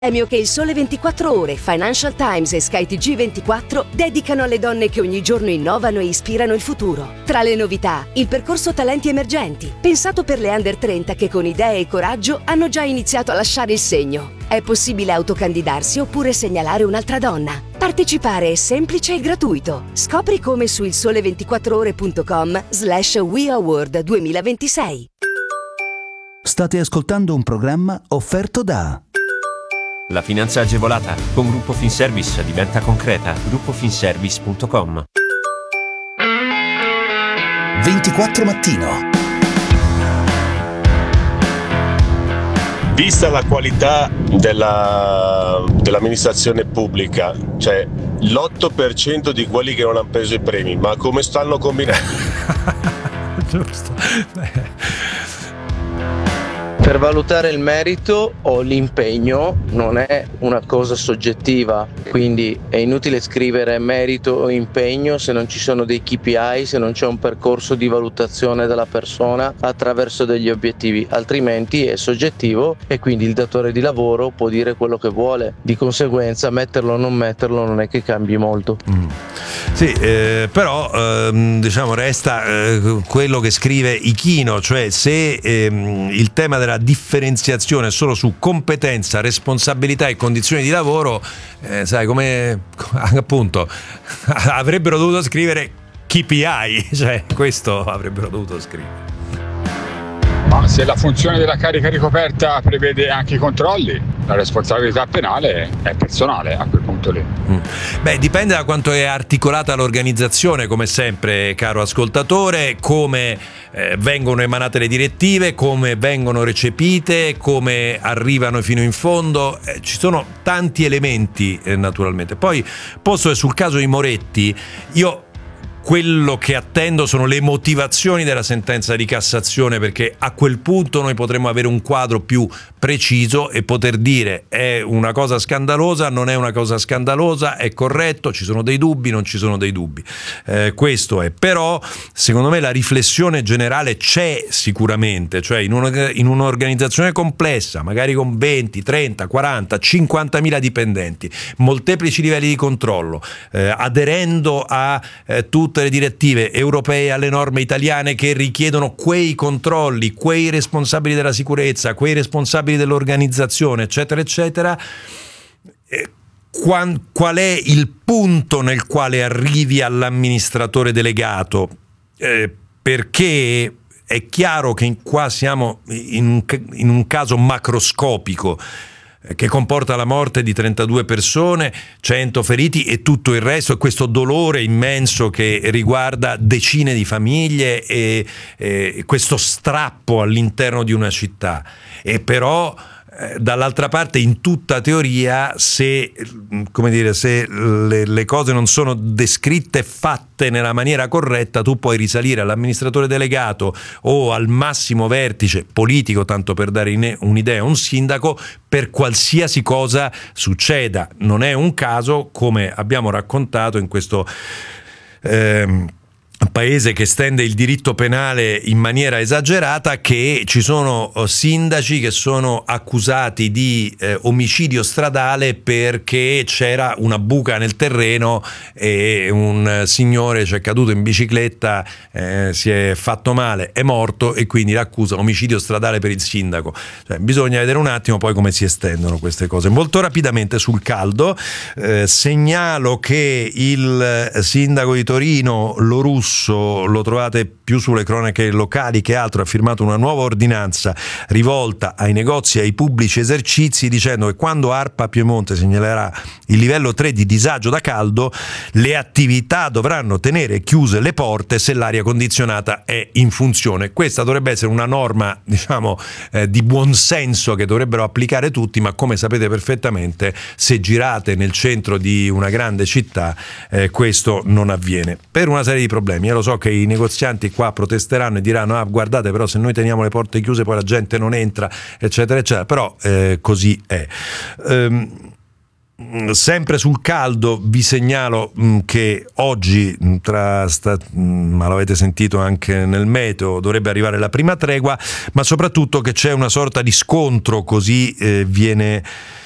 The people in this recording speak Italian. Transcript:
Premio che il Sole 24 Ore, Financial Times e SkyTG24 dedicano alle donne che ogni giorno innovano e ispirano il futuro. Tra le novità, il percorso Talenti Emergenti, pensato per le under 30 che con idee e coraggio hanno già iniziato a lasciare il segno. È possibile autocandidarsi oppure segnalare un'altra donna. Partecipare è semplice e gratuito. Scopri come su ilsole24ore.com/WeAward 2026. State ascoltando un programma offerto da La finanza agevolata con Gruppo Finservice diventa concreta. gruppofinservice.com. 24 Mattino. Vista la qualità dell'amministrazione pubblica, cioè l'8% di quelli che non hanno preso i premi, ma come stanno combinando? Giusto. Per valutare il merito o l'impegno non è una cosa soggettiva, quindi è inutile scrivere merito o impegno se non ci sono dei KPI, se non c'è un percorso di valutazione della persona attraverso degli obiettivi, altrimenti è soggettivo e quindi il datore di lavoro può dire quello che vuole, di conseguenza metterlo o non metterlo non è che cambi molto. Sì, però diciamo resta quello che scrive Ichino, cioè se il tema della differenziazione solo su competenza, responsabilità e condizioni di lavoro, sai come appunto avrebbero dovuto scrivere KPI, cioè questo avrebbero dovuto scrivere. Ma se la funzione della carica ricoperta prevede anche i controlli, la responsabilità penale è personale a quel punto lì. Beh, dipende da quanto è articolata l'organizzazione, come sempre, caro ascoltatore, come vengono emanate le direttive, come vengono recepite, come arrivano fino in fondo. Ci sono tanti elementi, naturalmente. Poi, posto che sul caso di Moretti, io quello che attendo sono le motivazioni della sentenza di Cassazione, perché a quel punto noi potremo avere un quadro più preciso e poter dire è una cosa scandalosa, non è una cosa scandalosa, è corretto, ci sono dei dubbi, non ci sono dei dubbi. Questo è. Però secondo me la riflessione generale c'è sicuramente, cioè in un'organizzazione complessa, magari con 20, 30, 40, 50.000 dipendenti, molteplici livelli di controllo, aderendo a tutte le direttive europee, alle norme italiane che richiedono quei controlli, quei responsabili della sicurezza, quei responsabili dell'organizzazione, eccetera, eccetera. Qual è il punto nel quale arrivi all'amministratore delegato? Perché è chiaro che qua siamo in un caso macroscopico che comporta la morte di 32 persone, 100 feriti e tutto il resto, e questo dolore immenso che riguarda decine di famiglie e questo strappo all'interno di una città. E però dall'altra parte, in tutta teoria, se le cose non sono descritte e fatte nella maniera corretta, tu puoi risalire all'amministratore delegato o al massimo vertice politico, tanto per dare un'idea, un sindaco, per qualsiasi cosa succeda. Non è un caso, come abbiamo raccontato in questo paese che stende il diritto penale in maniera esagerata, che ci sono sindaci che sono accusati di omicidio stradale perché c'era una buca nel terreno e un signore ci è caduto in bicicletta, si è fatto male, è morto, e quindi l'accusa omicidio stradale per il sindaco. Cioè, bisogna vedere un attimo poi come si estendono queste cose. Molto rapidamente sul caldo, segnalo che il sindaco di Torino, Lorusso, lo trovate più sulle cronache locali che altro, ha firmato una nuova ordinanza rivolta ai negozi e ai pubblici esercizi, dicendo che quando ARPA Piemonte segnalerà il livello 3 di disagio da caldo, le attività dovranno tenere chiuse le porte se l'aria condizionata è in funzione. Questa dovrebbe essere una norma, diciamo, di buon senso che dovrebbero applicare tutti, ma come sapete perfettamente, se girate nel centro di una grande città, questo non avviene per una serie di problemi. Io lo so che i negozianti qua protesteranno e diranno guardate, però se noi teniamo le porte chiuse poi la gente non entra, eccetera eccetera, però così è. Sempre sul caldo vi segnalo che oggi, ma l'avete sentito anche nel meteo, dovrebbe arrivare la prima tregua, ma soprattutto che c'è una sorta di scontro, così viene